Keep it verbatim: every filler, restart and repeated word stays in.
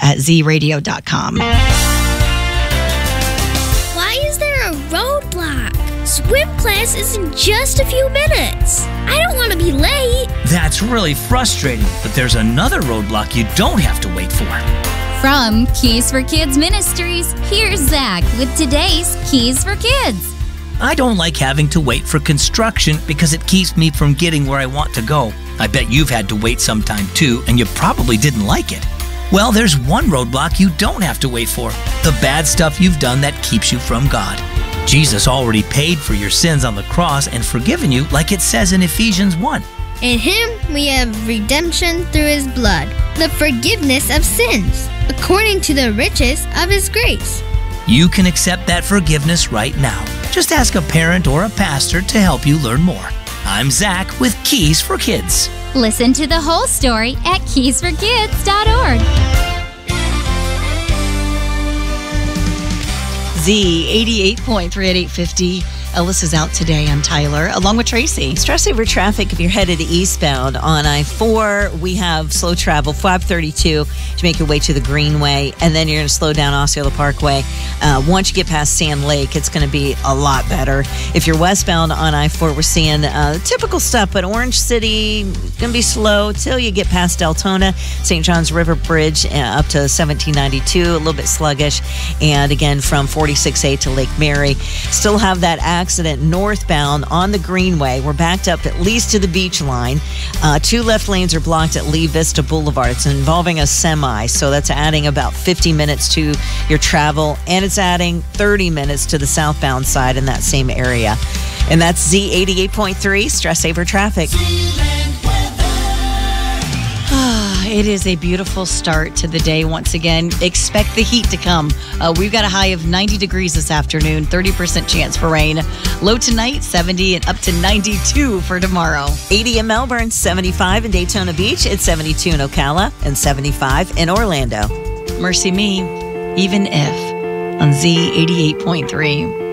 at z radio dot com. Why is there a roadblock? Swim class is in just a few minutes. I don't want to be late. That's really frustrating, but there's another roadblock you don't have to wait for. From Keys for Kids Ministries, here's Zach with today's Keys for Kids. I don't like having to wait for construction because it keeps me from getting where I want to go. I bet you've had to wait sometime too, and you probably didn't like it. Well, there's one roadblock you don't have to wait for: the bad stuff you've done that keeps you from God. Jesus already paid for your sins on the cross and forgiven you, like it says in Ephesians one. In Him we have redemption through His blood, the forgiveness of sins, according to the riches of His grace. You can accept that forgiveness right now. Just ask a parent or a pastor to help you learn more. I'm Zach with Keys for Kids. Listen to the whole story at keys for kids dot org. Z eighty-eight point three at eight fifty. Ellis is out today. I'm Tyler, along with Tracy. Stress saver traffic if you're headed eastbound on I four. We have slow travel, five thirty-two, to make your way to the Greenway, and then you're going to slow down Osceola Parkway. Uh, once you get past Sand Lake, it's going to be a lot better. If you're westbound on I four, we're seeing uh, typical stuff, but Orange City going to be slow till you get past Deltona, Saint John's River Bridge, uh, up to seventeen ninety-two, a little bit sluggish, and again from forty-six A to Lake Mary. Still have that accident northbound on the Greenway. We're backed up at least to the beach line. Uh, two left lanes are blocked at Lee Vista Boulevard. It's involving a semi, so that's adding about fifty minutes to your travel, and it's adding thirty minutes to the southbound side in that same area. And that's Z eighty-eight point three, Stress Saver Traffic. It is a beautiful start to the day. Once again, expect the heat to come. Uh, we've got a high of ninety degrees this afternoon, thirty percent chance for rain. Low tonight, seventy, and up to ninety-two for tomorrow. eighty in Melbourne, seventy-five in Daytona Beach, it's seventy-two in Ocala, and seventy-five in Orlando. Mercy Me, Even If, on Z eighty-eight point three.